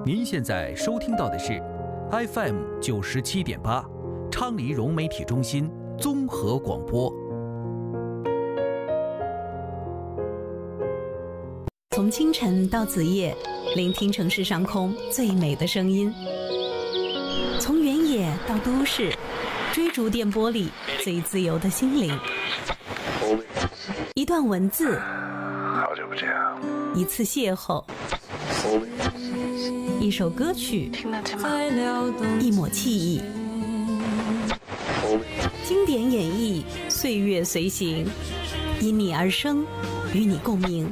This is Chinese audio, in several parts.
您现在收听到的是 FM 97.8昌黎融媒体中心综合广播。 从清晨到子夜，聆听城市上空最美的声音；从原野到都市，追逐电波里最自由的心灵。一段文字， 好久不见， 一次邂逅，一首歌曲， 听得见吗？ 一抹记忆，经典演绎，岁月随行，因你而生，与你共鸣。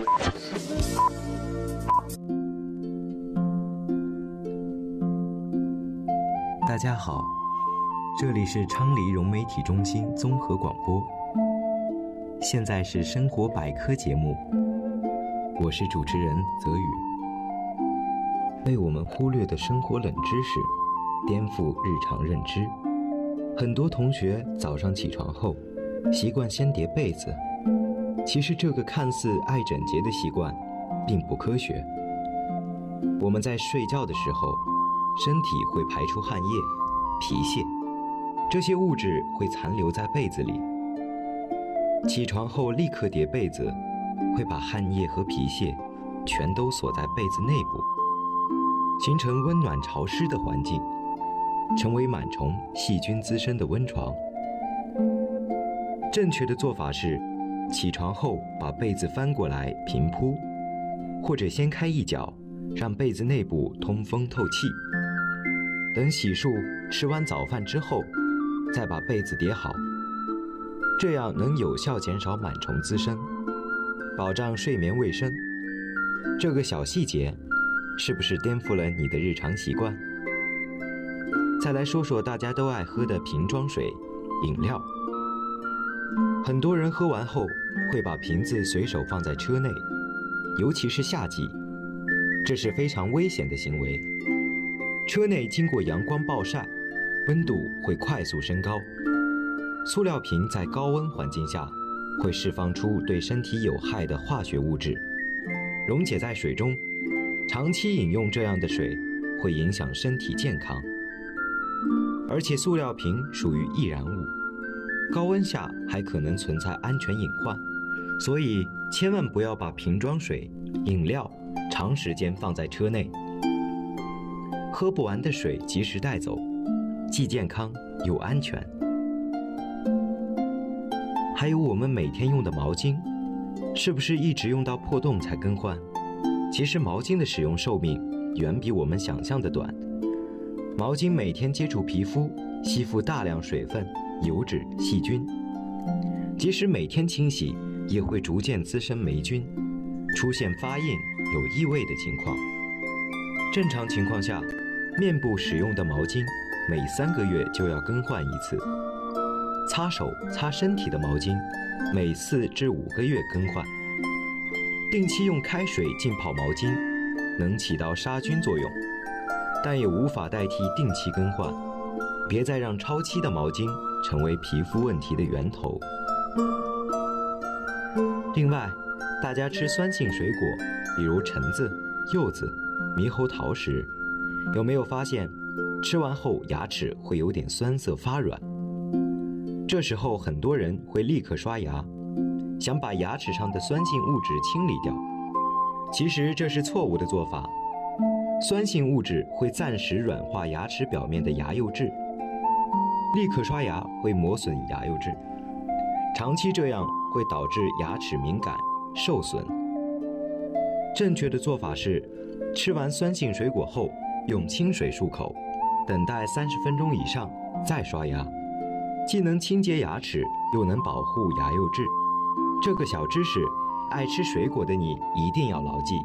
大家好，这里是昌黎融媒体中心综合广播，现在是生活百科节目，我是主持人泽宇。被我们忽略的生活冷知识，颠覆日常认知。很多同学早上起床后习惯先叠被子，其实这个看似爱整洁的习惯并不科学。我们在睡觉的时候，身体会排出汗液、皮屑，这些物质会残留在被子里。起床后立刻叠被子，会把汗液和皮屑全都锁在被子内部，形成温暖潮湿的环境，成为螨虫、细菌滋生的温床。正确的做法是，起床后把被子翻过来平铺，或者先开一角，让被子内部通风透气。等洗漱、吃完早饭之后，再把被子叠好，这样能有效减少螨虫滋生，保障睡眠卫生。这个小细节是不是颠覆了你的日常习惯？再来说说大家都爱喝的瓶装水、饮料。很多人喝完后会把瓶子随手放在车内，尤其是夏季，这是非常危险的行为。车内经过阳光暴晒，温度会快速升高，塑料瓶在高温环境下会释放出对身体有害的化学物质，溶解在水中，长期饮用这样的水会影响身体健康。而且塑料瓶属于易燃物，高温下还可能存在安全隐患，所以千万不要把瓶装水、饮料长时间放在车内。喝不完的水及时带走，既健康又安全。还有我们每天用的毛巾，是不是一直用到破洞才更换？其实毛巾的使用寿命远比我们想象的短。毛巾每天接触皮肤，吸附大量水分、油脂、细菌，即使每天清洗，也会逐渐滋生霉菌，出现发硬、有异味的情况。正常情况下，面部使用的毛巾每3个月就要更换一次，擦手、擦身体的毛巾每4至5个月更换。定期用开水浸泡毛巾能起到杀菌作用，但也无法代替定期更换。别再让超期的毛巾成为皮肤问题的源头。另外，大家吃酸性水果，比如橙子、柚子、猕猴桃时，有没有发现吃完后牙齿会有点酸涩发软？这时候很多人会立刻刷牙，想把牙齿上的酸性物质清理掉。其实这是错误的做法，酸性物质会暂时软化牙齿表面的牙釉质，立刻刷牙会磨损牙釉质，长期这样会导致牙齿敏感、受损。正确的做法是，吃完酸性水果后用清水漱口，等待30分钟以上再刷牙，既能清洁牙齿，又能保护牙釉质。这个小知识，爱吃水果的你一定要牢记。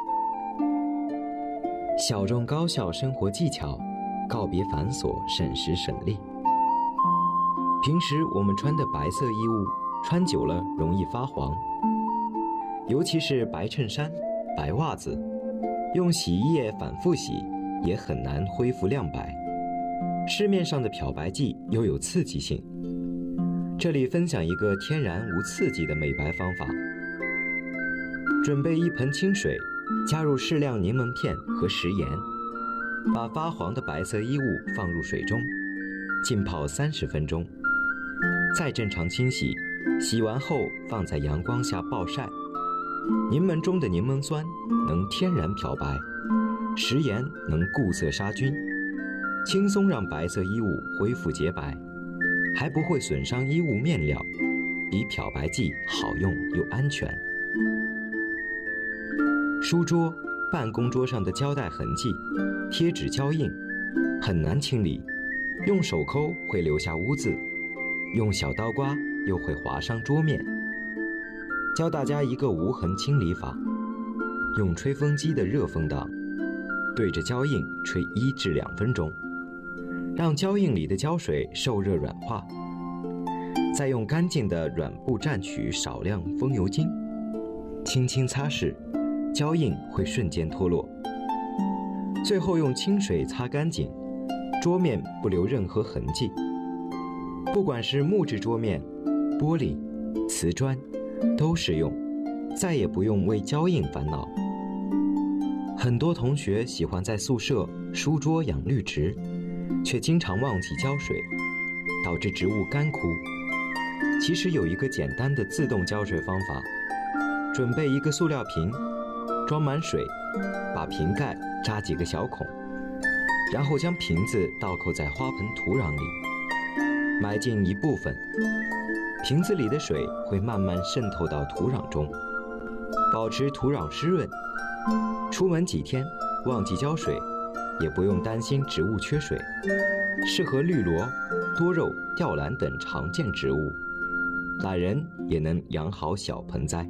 小众高效生活技巧，告别繁琐，省时省力。平时我们穿的白色衣物，穿久了容易发黄，尤其是白衬衫、白袜子，用洗衣液反复洗也很难恢复亮白。市面上的漂白剂又有刺激性，这里分享一个天然无刺激的美白方法。准备一盆清水， 加入适量柠檬片和食盐，把发黄的白色衣物放入水中，浸泡30分钟，再正常清洗，洗完后放在阳光下暴晒。柠檬中的柠檬酸能天然漂白，食盐能固色杀菌，轻松让白色衣物恢复洁白，还不会损伤衣物面料，比漂白剂好用又安全。书桌、办公桌上的胶带痕迹、贴纸胶印很难清理，用手抠会留下污渍，用小刀刮又会划伤桌面。教大家一个无痕清理法，用吹风机的热风档对着胶印吹1至2分钟，让胶印里的胶水受热软化，再用干净的软布蘸取少量风油精，轻轻擦拭，胶印会瞬间脱落。最后用清水擦干净，桌面不留任何痕迹。不管是木质桌面、玻璃、瓷砖，都适用，再也不用为胶印烦恼。很多同学喜欢在宿舍书桌养绿植，却经常忘记浇水，导致植物干枯。其实有一个简单的自动浇水方法，准备一个塑料瓶，装满水，把瓶盖扎几个小孔，然后将瓶子倒扣在花盆土壤里，埋进一部分，瓶子里的水会慢慢渗透到土壤中，保持土壤湿润。出门几天忘记浇水，也不用担心植物缺水，适合绿萝、多肉、吊兰等常见植物。懒人也能养好小盆栽。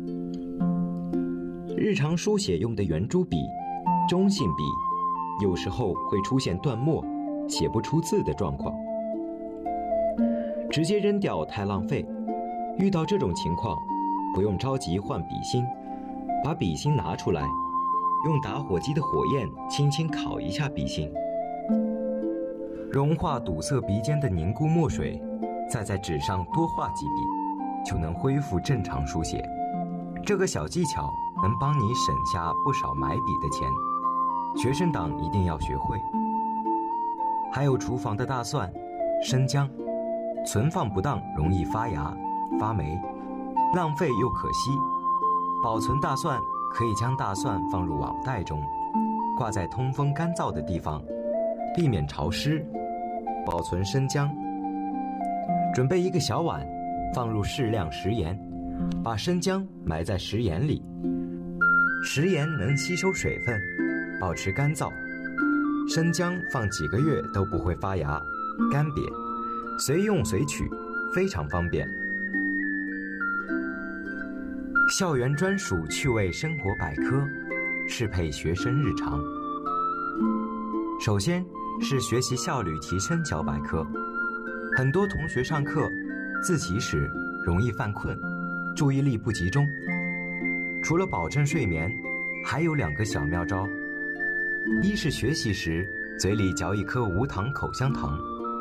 日常书写用的圆珠笔、中性笔，有时候会出现断墨、写不出字的状况，直接扔掉太浪费。遇到这种情况，不用着急换笔芯，把笔芯拿出来，用打火机的火焰轻轻烤一下笔芯，融化堵塞笔尖的凝固墨水，再在纸上多画几笔，就能恢复正常书写。这个小技巧能帮你省下不少买笔的钱，学生党一定要学会。还有厨房的大蒜、生姜，存放不当容易发芽、发霉，浪费又可惜。保存大蒜可以将大蒜放入网袋中，挂在通风干燥的地方，避免潮湿。保存生姜，准备一个小碗，放入适量食盐，把生姜埋在食盐里，食盐能吸收水分，保持干燥。生姜放几个月都不会发芽、干瘪，随用随取，非常方便。校园专属趣味生活百科，适配学生日常。首先是学习效率提升小百科。很多同学上课自习时容易犯困，注意力不集中。除了保证睡眠，还有2个小妙招。一是学习时嘴里嚼一颗无糖口香糖，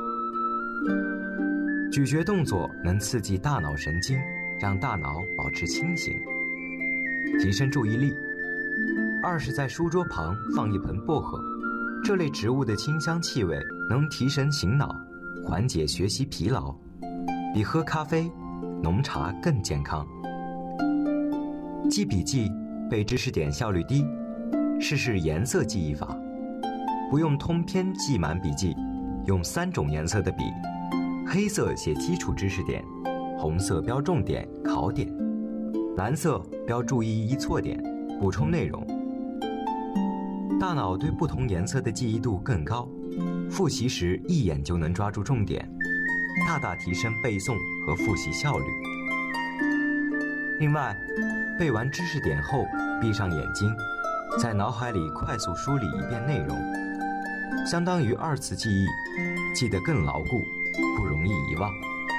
咀嚼动作能刺激大脑神经，让大脑保持清醒，提升注意力。二是在书桌旁放一盆薄荷，这类植物的清香气味能提神醒脑，缓解学习疲劳，比喝咖啡、浓茶更健康。记笔记、背知识点效率低，试试颜色记忆法。不用通篇记满笔记，用3种颜色的笔，黑色写基础知识点，红色标重点、考点，蓝色标注意义错点，补充内容。大脑对不同颜色的记忆度更高，复习时一眼就能抓住重点，大大提升背诵和复习效率。另外，背完知识点后，闭上眼睛，在脑海里快速梳理一遍内容，相当于2次记忆，记得更牢固，不容易遗忘。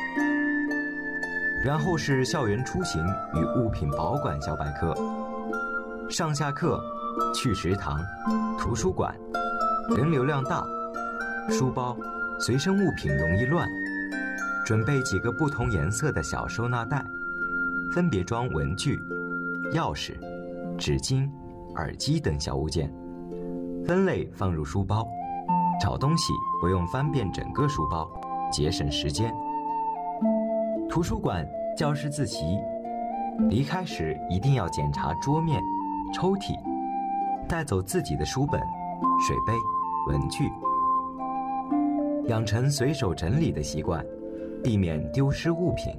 然后是校园出行与物品保管小百科。上下课、去食堂、图书馆，人流量大，书包、随身物品容易乱，准备几个不同颜色的小收纳袋，分别装文具、钥匙、纸巾、 耳机等小物件，分类放入书包。找东西不用翻遍整个书包，节省时间。图书馆、教师自习，离开时一定要检查桌面、抽屉，带走自己的书本、水杯、文具，养成随手整理的习惯，避免丢失物品。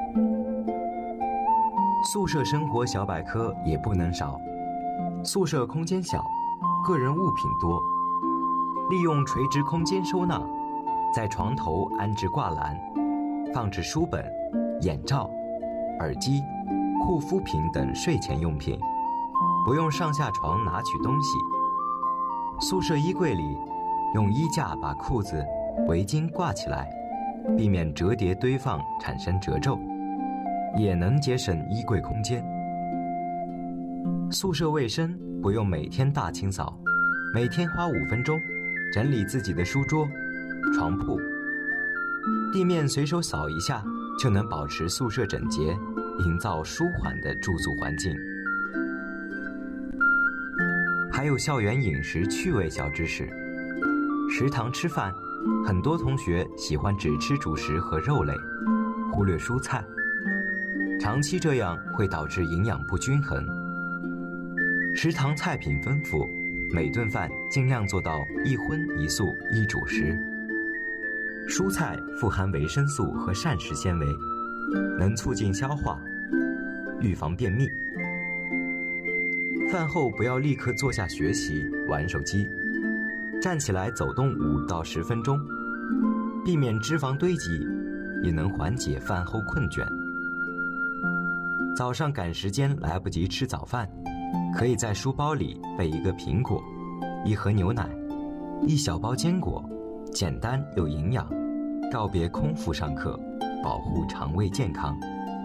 宿舍生活小百科也不能少。宿舍空间小，个人物品多，利用垂直空间收纳，在床头安置挂篮，放置书本、眼罩、耳机、护肤品等睡前用品，不用上下床拿取东西。宿舍衣柜里，用衣架把裤子、围巾挂起来，避免折叠堆放产生褶皱，也能节省衣柜空间。宿舍卫生不用每天大清扫，每天花5分钟整理自己的书桌、床铺，地面随手扫一下就能保持宿舍整洁，营造舒缓的住宿环境。还有校园饮食趣味小知识。食堂吃饭，很多同学喜欢只吃主食和肉类，忽略蔬菜，长期这样会导致营养不均衡。食堂菜品丰富，每顿饭尽量做到一荤一素一主食。蔬菜富含维生素和膳食纤维，能促进消化，预防便秘。饭后不要立刻坐下学习玩手机，站起来走动5到10分钟，避免脂肪堆积，也能缓解饭后困倦。早上赶时间来不及吃早饭，可以在书包里备一个苹果、1盒牛奶、1小包坚果，简单又营养，告别空腹上课，保护肠胃健康。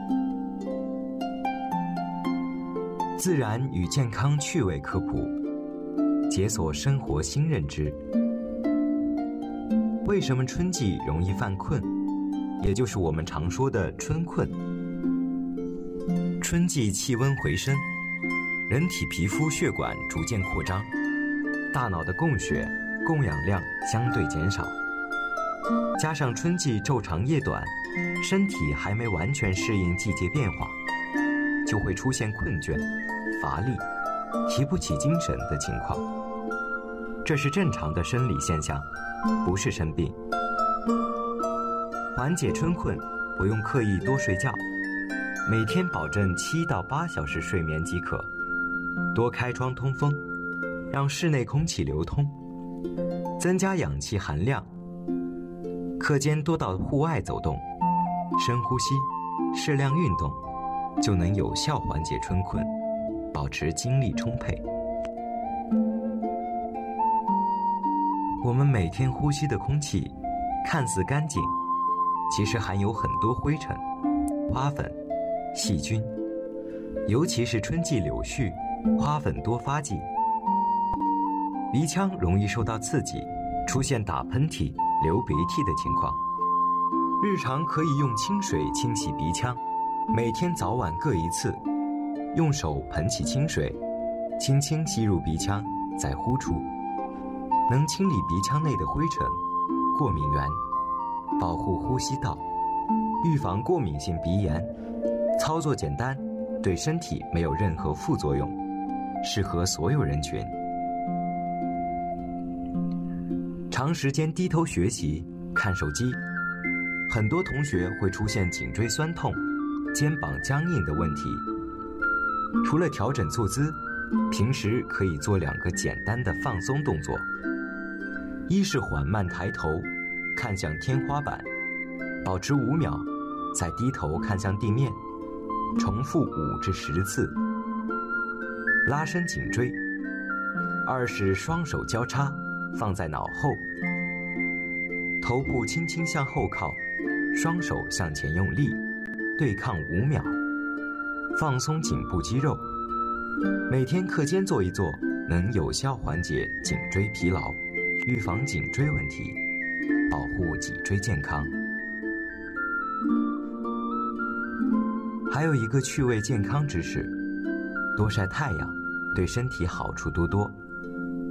自然与健康趣味科普，解锁生活新认知。为什么春季容易犯困？也就是我们常说的春困。春季气温回升，人体皮肤血管逐渐扩张，大脑的供血、供氧量相对减少，加上春季昼长夜短，身体还没完全适应季节变化，就会出现困倦、乏力、提不起精神的情况。这是正常的生理现象，不是生病。缓解春困，不用刻意多睡觉，每天保证7到8小时睡眠即可。多开窗通风，让室内空气流通，增加氧气含量。课间多到户外走动，深呼吸，适量运动，就能有效缓解春困，保持精力充沛。我们每天呼吸的空气看似干净，其实含有很多灰尘、花粉、细菌，尤其是春季柳絮，花粉多发季，鼻腔容易受到刺激，出现打喷嚏、流鼻涕的情况。日常可以用清水清洗鼻腔，每天早晚各1次，用手捧起清水，轻轻吸入鼻腔，再呼出，能清理鼻腔内的灰尘、过敏源，保护呼吸道，预防过敏性鼻炎。操作简单，对身体没有任何副作用，适合所有人群。长时间低头学习、看手机，很多同学会出现颈椎酸痛、肩膀僵硬的问题。除了调整坐姿，平时可以做2个简单的放松动作。一是缓慢抬头，看向天花板，保持5秒，再低头看向地面，重复5至10次，拉伸颈椎。2是双手交叉，放在脑后，头部轻轻向后靠，双手向前用力，对抗5秒，放松颈部肌肉。每天课间做一做，能有效缓解颈椎疲劳，预防颈椎问题，保护脊椎健康。还有一个趣味健康知识，多晒太阳， 对身体好处多多。